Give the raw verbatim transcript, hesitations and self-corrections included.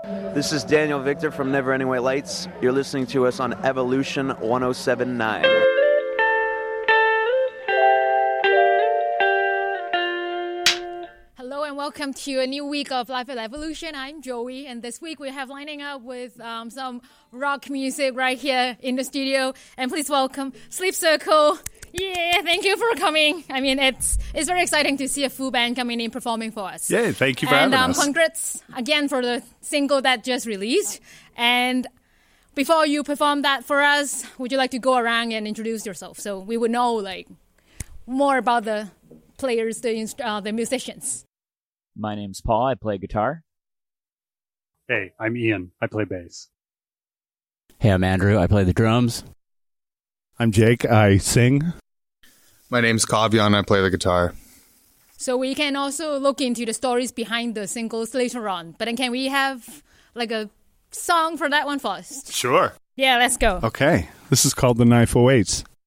This is Daniel Victor from Never Ending White Lights. You're listening to us on Evolution one oh seven point nine. Hello and welcome to a new week of Life at Evolution. I'm Joey, and this week we have lining up with um, some rock music right here in the studio. And please welcome Sleep Circle. Yeah, thank you for coming. I mean, it's it's very exciting to see a full band coming in performing for us. Yeah, thank you for and, having um, us. Congrats again for the single that just released. And before you perform that for us, would you like to go around and introduce yourself so we would know like more about the players, the uh, the musicians? My name's Paul. I play guitar. Hey, I'm Ian. I play bass. Hey, I'm Andrew. I play the drums. I'm Jake. I sing. My name's Kavian. I play the guitar. So we can also look into the stories behind the singles later on. But then can we have like a song for that one first? Sure. Yeah, let's go. Okay. This is called The Knife Awaits.